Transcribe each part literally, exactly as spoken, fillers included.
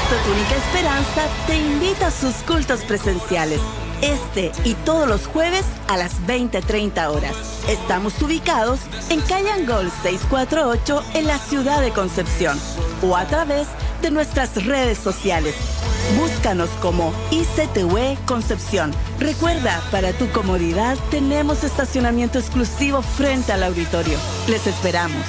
Cristo, tu única esperanza, te invita a sus cultos presenciales. Este y todos los jueves a las veinte treinta horas. Estamos ubicados en calle Angol seiscientos cuarenta y ocho en la ciudad de Concepción o a través de nuestras redes sociales. Búscanos como I C T U E Concepción. Recuerda, para tu comodidad tenemos estacionamiento exclusivo frente al auditorio. Les esperamos.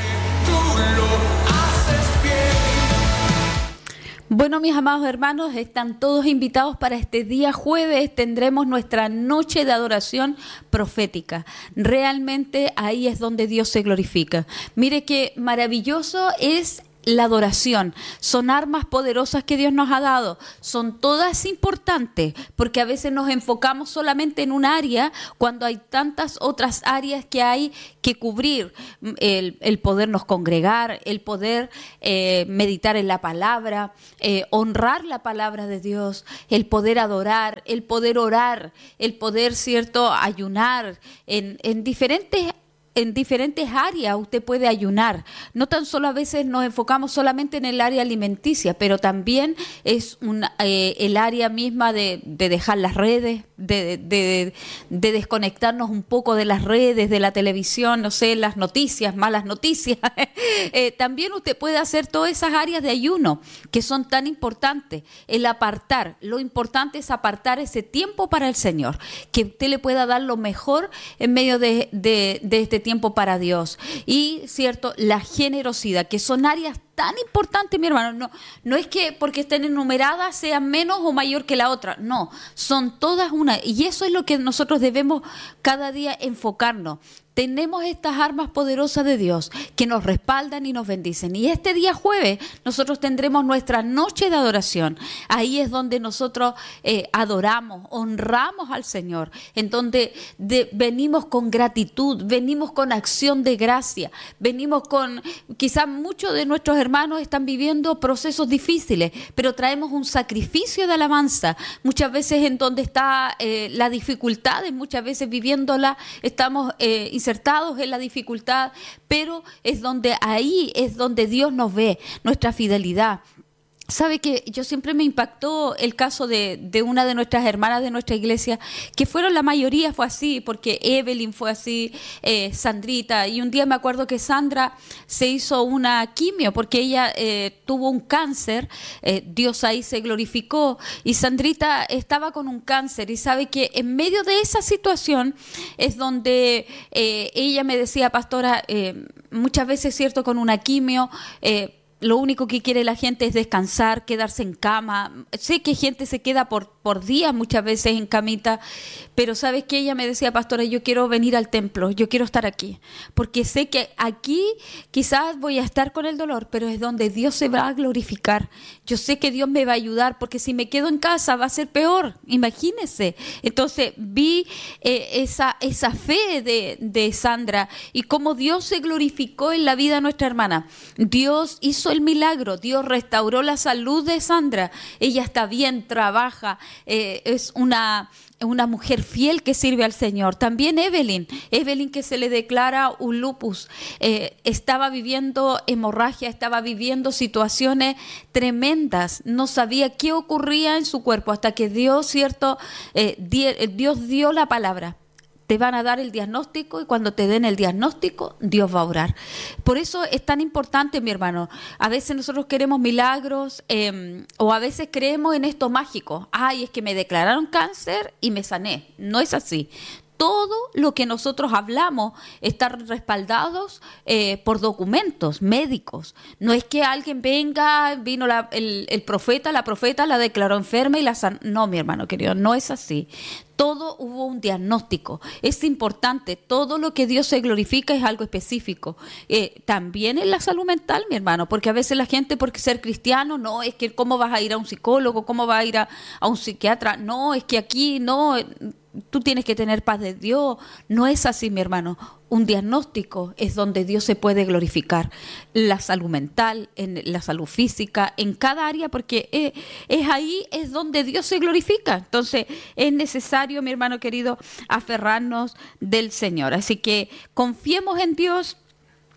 Bueno, mis amados hermanos, están todos invitados para este día jueves. Tendremos nuestra noche de adoración profética. Realmente ahí es donde Dios se glorifica. Mire qué maravilloso es la adoración. Son armas poderosas que Dios nos ha dado. Son todas importantes porque a veces nos enfocamos solamente en un área cuando hay tantas otras áreas que hay que cubrir. El, el podernos congregar, el poder eh, meditar en la palabra, eh, honrar la palabra de Dios, el poder adorar, el poder orar, el poder, cierto, ayunar en, en diferentes En diferentes áreas usted puede ayunar. No tan solo a veces nos enfocamos solamente en el área alimenticia, pero también es un, eh, el área misma de, de dejar las redes, de, de, de desconectarnos un poco de las redes, de la televisión, no sé, las noticias, malas noticias. eh, también usted puede hacer todas esas áreas de ayuno que son tan importantes. El apartar, lo importante es apartar ese tiempo para el Señor, que usted le pueda dar lo mejor en medio de, de, de este tiempo para Dios. Y, cierto, la generosidad, que son áreas tan importante, mi hermano. No, no es que porque estén enumeradas sean menos o mayor que la otra. No, son todas una. Y eso es lo que nosotros debemos cada día enfocarnos. Tenemos estas armas poderosas de Dios que nos respaldan y nos bendicen. Y este día jueves nosotros tendremos nuestra noche de adoración. Ahí es donde nosotros eh, adoramos, honramos al Señor. En donde de, venimos con gratitud, venimos con acción de gracia. Venimos con, quizás muchos de nuestros hermanos están viviendo procesos difíciles, pero traemos un sacrificio de alabanza. Muchas veces en donde está eh, la dificultad, muchas veces viviéndola, estamos eh, insertados en la dificultad, pero es donde ahí es donde Dios nos ve, nuestra fidelidad. Sabe que yo siempre me impactó el caso de, de una de nuestras hermanas de nuestra iglesia, que fueron, la mayoría fue así, porque Evelyn fue así, eh, Sandrita, y un día me acuerdo que Sandra se hizo una quimio, porque ella eh, tuvo un cáncer, eh, Dios ahí se glorificó, y Sandrita estaba con un cáncer, y sabe que en medio de esa situación es donde eh, ella me decía, pastora, eh, muchas veces, cierto, con una quimio, eh, lo único que quiere la gente es descansar, quedarse en cama. Sé que gente se queda por, por días muchas veces en camita, pero ¿sabes qué? Ella me decía, pastora, yo quiero venir al templo, yo quiero estar aquí, porque sé que aquí quizás voy a estar con el dolor, pero es donde Dios se va a glorificar. Yo sé que Dios me va a ayudar, porque si me quedo en casa va a ser peor, imagínense. Entonces vi eh, esa, esa fe de, de Sandra y cómo Dios se glorificó en la vida de nuestra hermana. Dios hizo el milagro, Dios restauró la salud de Sandra. Ella está bien, trabaja, eh, es una, una mujer fiel que sirve al Señor. También Evelyn, Evelyn que se le declara un lupus, eh, estaba viviendo hemorragia, estaba viviendo situaciones tremendas, no sabía qué ocurría en su cuerpo hasta que Dios, cierto, eh, di, Dios dio la palabra. Te van a dar el diagnóstico y cuando te den el diagnóstico, Dios va a orar. Por eso es tan importante, mi hermano. A veces nosotros queremos milagros eh, o a veces creemos en esto mágico. Ay, es que me declararon cáncer y me sané. No es así. Todo lo que nosotros hablamos está respaldados eh, por documentos médicos. No es que alguien venga, vino la, el, el profeta, la profeta la declaró enferma y la sanó. No, mi hermano querido, no es así. Todo hubo un diagnóstico. Es importante. Todo lo que Dios se glorifica es algo específico. Eh, también en la salud mental, mi hermano, porque a veces la gente, porque ser cristiano, no, es que cómo vas a ir a un psicólogo, cómo vas a ir a, a un psiquiatra. No, es que aquí no, tú tienes que tener paz de Dios. No es así, mi hermano. Un diagnóstico es donde Dios se puede glorificar. La salud mental, en la salud física, en cada área, porque es, es ahí es donde Dios se glorifica. Entonces es necesario, mi hermano querido, aferrarnos del Señor. Así que confiemos en Dios.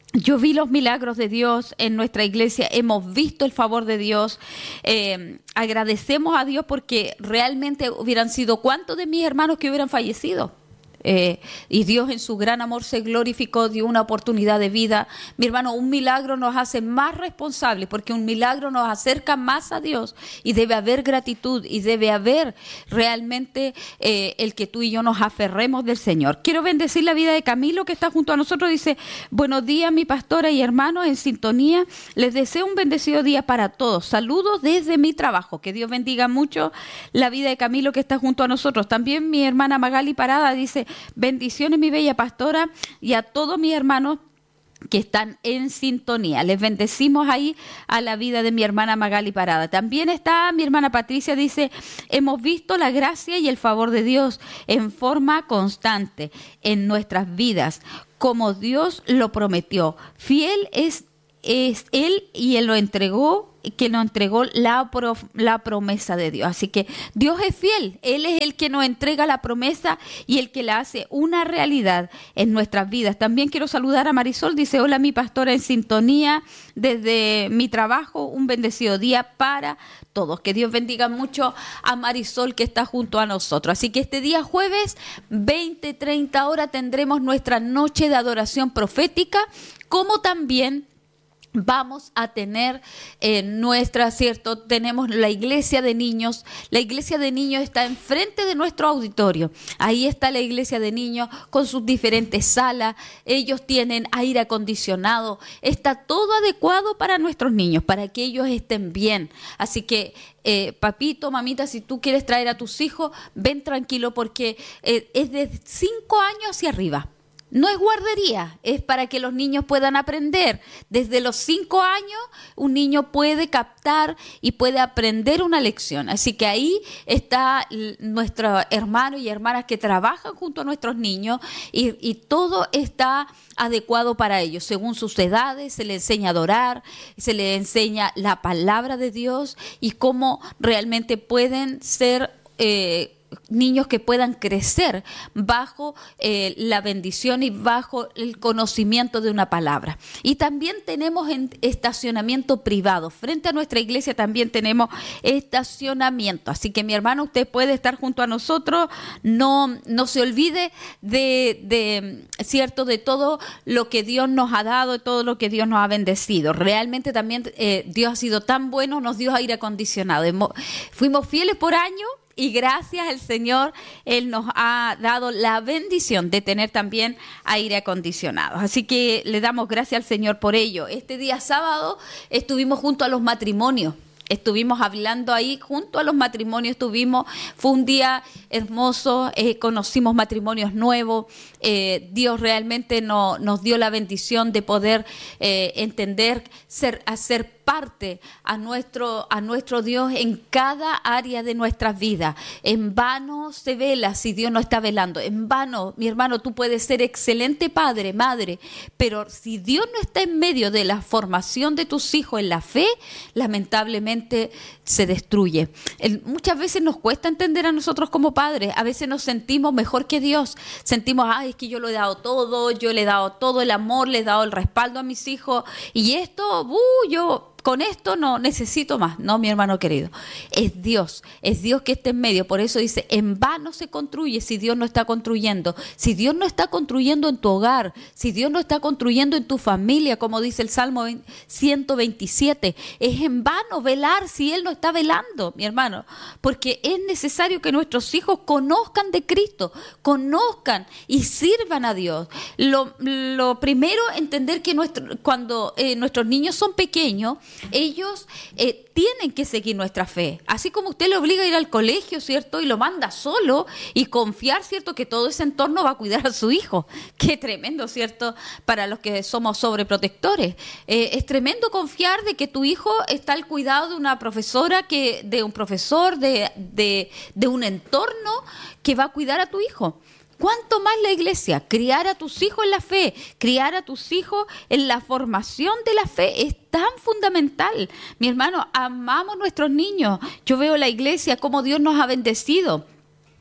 Yo vi los milagros de Dios en nuestra iglesia, hemos visto el favor de Dios, eh, agradecemos a Dios porque realmente hubieran sido cuántos de mis hermanos que hubieran fallecido. Eh, y Dios en su gran amor se glorificó, dio una oportunidad de vida. Mi hermano, un milagro nos hace más responsables porque un milagro nos acerca más a Dios y debe haber gratitud y debe haber realmente eh, el que tú y yo nos aferremos del Señor. Quiero bendecir la vida de Camilo que está junto a nosotros. Dice: buenos días mi pastora y hermanos en sintonía, les deseo un bendecido día para todos, saludos desde mi trabajo. Que Dios bendiga mucho la vida de Camilo que está junto a nosotros. También mi hermana Magali Parada dice: bendiciones mi bella pastora y a todos mis hermanos que están en sintonía. Les bendecimos ahí a la vida de mi hermana Magali Parada. También está mi hermana Patricia, dice: hemos visto la gracia y el favor de Dios en forma constante en nuestras vidas, como Dios lo prometió. Fiel es, es Él y Él lo entregó, que nos entregó la, pro, la promesa de Dios. Así que Dios es fiel, Él es el que nos entrega la promesa y el que la hace una realidad en nuestras vidas. También quiero saludar a Marisol, dice: hola mi pastora en sintonía desde mi trabajo, un bendecido día para todos. Que Dios bendiga mucho a Marisol que está junto a nosotros. Así que este día jueves, veinte, treinta horas, tendremos nuestra noche de adoración profética, como también vamos a tener eh, nuestra, ¿cierto? Tenemos la iglesia de niños. La iglesia de niños está enfrente de nuestro auditorio. Ahí está la iglesia de niños con sus diferentes salas. Ellos tienen aire acondicionado. Está todo adecuado para nuestros niños, para que ellos estén bien. Así que, eh, papito, mamita, si tú quieres traer a tus hijos, ven tranquilo porque eh, es de cinco años hacia arriba. No es guardería, es para que los niños puedan aprender. Desde los cinco años un niño puede captar y puede aprender una lección. Así que ahí está nuestros hermanos y hermanas que trabajan junto a nuestros niños y, y todo está adecuado para ellos. Según sus edades se les enseña a adorar, se les enseña la palabra de Dios y cómo realmente pueden ser eh, niños que puedan crecer bajo eh, la bendición y bajo el conocimiento de una palabra. Y también tenemos en estacionamiento privado. Frente a nuestra iglesia también tenemos estacionamiento. Así que mi hermano, usted puede estar junto a nosotros. No, no se olvide de, de, cierto, de todo lo que Dios nos ha dado, de todo lo que Dios nos ha bendecido. Realmente también eh, Dios ha sido tan bueno, nos dio aire acondicionado. Hemos, fuimos fieles por años. Y gracias al Señor, Él nos ha dado la bendición de tener también aire acondicionado. Así que le damos gracias al Señor por ello. Este día sábado estuvimos junto a los matrimonios. Estuvimos hablando ahí junto a los matrimonios, estuvimos, fue un día hermoso, eh, conocimos matrimonios nuevos, eh, Dios realmente no, nos dio la bendición de poder eh, entender, ser, hacer parte a nuestro, a nuestro Dios en cada área de nuestras vidas. En vano se vela si Dios no está velando. En vano, mi hermano, tú puedes ser excelente padre, madre, pero si Dios no está en medio de la formación de tus hijos en la fe, lamentablemente se destruye. El, muchas veces nos cuesta entender a nosotros como padres. A veces nos sentimos mejor que Dios. Sentimos, ay, es que yo lo he dado todo, yo le he dado todo el amor, le he dado el respaldo a mis hijos y esto, uh, yo... con esto no necesito más. No, mi hermano querido, es Dios, es Dios que está en medio. Por eso dice, en vano se construye si Dios no está construyendo. Si Dios no está construyendo en tu hogar, si Dios no está construyendo en tu familia, como dice el Salmo ciento veintisiete, es en vano velar si Él no está velando, mi hermano, porque es necesario que nuestros hijos conozcan de Cristo, conozcan y sirvan a Dios. Lo, lo primero, entender que nuestro, cuando eh, nuestros niños son pequeños, ellos eh, tienen que seguir nuestra fe. Así como usted le obliga a ir al colegio, ¿cierto? Y lo manda solo y confiar, ¿cierto? Que todo ese entorno va a cuidar a su hijo. Qué tremendo, ¿cierto? Para los que somos sobreprotectores. Eh, es tremendo confiar de que tu hijo está al cuidado de una profesora, que, de un profesor, de, de, de un entorno que va a cuidar a tu hijo. ¿Cuánto más la iglesia? Criar a tus hijos en la fe, criar a tus hijos en la formación de la fe es tan fundamental. Mi hermano, amamos nuestros niños. Yo veo la iglesia, cómo Dios nos ha bendecido.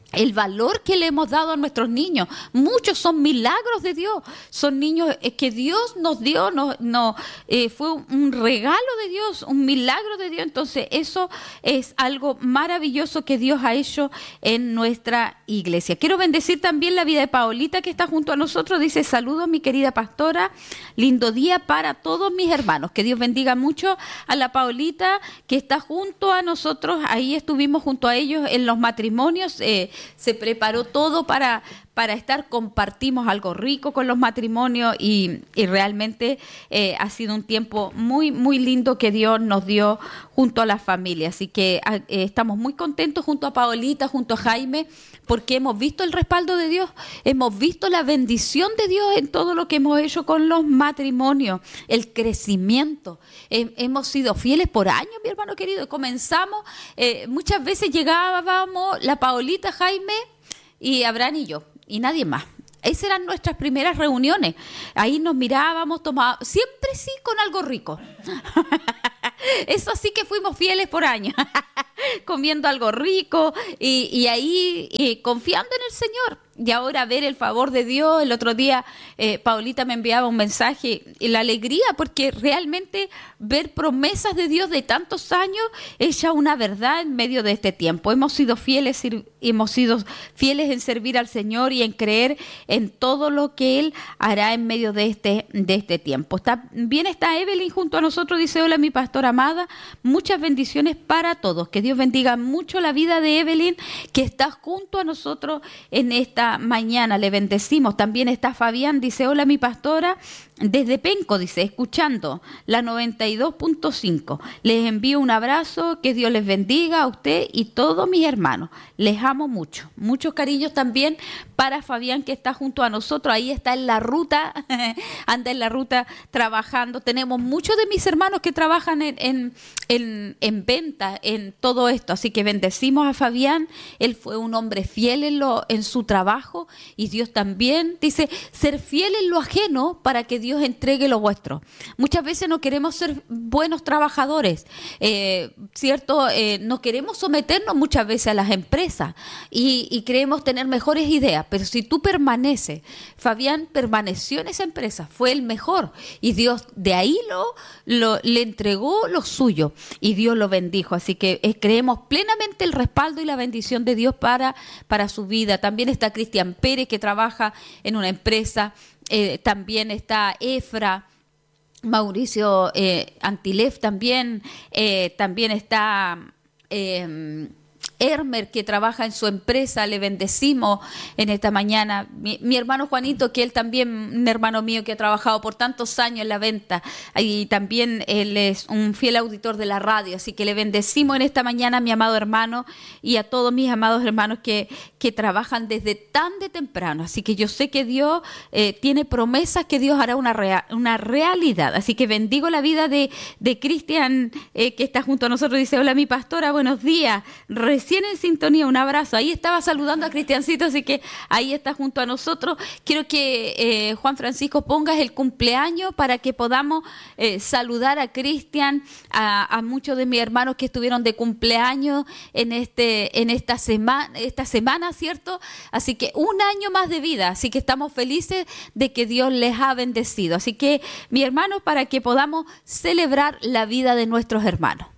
el valor que le hemos dado a nuestros niños. Muchos son milagros de Dios, son niños que Dios nos dio, no, no, eh, fue un regalo de Dios, un milagro de Dios. Entonces eso es algo maravilloso que Dios ha hecho en nuestra iglesia. Quiero bendecir también la vida de Paolita, que está junto a nosotros. Dice: saludos, mi querida pastora, lindo día para todos mis hermanos. Que Dios bendiga mucho a la Paolita, que está junto a nosotros. Ahí estuvimos junto a ellos en los matrimonios. eh, Se preparó todo para, para estar, compartimos algo rico con los matrimonios y, y realmente eh, ha sido un tiempo muy, muy lindo que Dios nos dio junto a la familia. Así que eh, estamos muy contentos junto a Paolita, junto a Jaime, porque hemos visto el respaldo de Dios, hemos visto la bendición de Dios en todo lo que hemos hecho con los matrimonios, el crecimiento. Eh, hemos sido fieles por años, mi hermano querido. Comenzamos, eh, muchas veces llegábamos la Paolita, Jaime y Abraham y yo, y nadie más. Esas eran nuestras primeras reuniones. Ahí nos mirábamos, tomábamos, siempre sí con algo rico. Eso sí que fuimos fieles por años, comiendo algo rico y, y ahí y confiando en el Señor. Y ahora ver el favor de Dios. El otro día eh, Paolita me enviaba un mensaje y la alegría, porque realmente ver promesas de Dios de tantos años es ya una verdad en medio de este tiempo. Hemos sido fieles, hemos sido fieles en servir al Señor y en creer en todo lo que Él hará en medio de este, de este tiempo. También está Evelyn junto a nosotros. Dice: hola, mi pastora amada, muchas bendiciones para todos. Que Dios bendiga mucho la vida de Evelyn, que está junto a nosotros en esta mañana. Le bendecimos. También está Fabián. Dice: hola, mi pastora, desde Penco, dice, escuchando la noventa y dos punto cinco. Les envío un abrazo, que Dios les bendiga a usted y todos mis hermanos. Les amo mucho. Muchos cariños también para Fabián, que está junto a nosotros. Ahí está en la ruta, anda en la ruta trabajando. Tenemos muchos de mis hermanos que trabajan en, en, en, en venta, en todo esto. Así que bendecimos a Fabián. Él fue un hombre fiel en, lo, en su trabajo, y Dios también dice: ser fiel en lo ajeno para que Dios entregue lo vuestro. Muchas veces no queremos ser buenos trabajadores, eh, ¿cierto? Eh, no queremos someternos muchas veces a las empresas y, y creemos tener mejores ideas, pero si tú permaneces, Fabián permaneció en esa empresa, fue el mejor, y Dios de ahí lo, lo le entregó lo suyo y Dios lo bendijo. Así que eh, creemos plenamente el respaldo y la bendición de Dios para, para su vida. También está Cristian Pérez, que trabaja en una empresa. Eh, también está Efra, Mauricio eh, Antilef también, eh, también está eh, Hermer, que trabaja en su empresa. Le bendecimos en esta mañana. Mi, mi hermano Juanito, que él también, un hermano mío que ha trabajado por tantos años en la venta, y también él es un fiel auditor de la radio, así que le bendecimos en esta mañana, mi amado hermano, y a todos mis amados hermanos que, que trabajan desde tan de temprano. Así que yo sé que Dios eh, tiene promesas, que Dios hará una, rea, una realidad. Así que bendigo la vida de, de Cristian, eh, que está junto a nosotros. Dice: hola, mi pastora, buenos días. Recién en sintonía, un abrazo. Ahí estaba saludando a Cristiancito, así que ahí está junto a nosotros. Quiero que eh, Juan Francisco pongas el cumpleaños para que podamos eh, saludar a Cristian, a, a muchos de mis hermanos que estuvieron de cumpleaños en este en esta semana, esta semana, ¿cierto? Así que un año más de vida, así que estamos felices de que Dios les ha bendecido. Así que, mi hermano, para que podamos celebrar la vida de nuestros hermanos.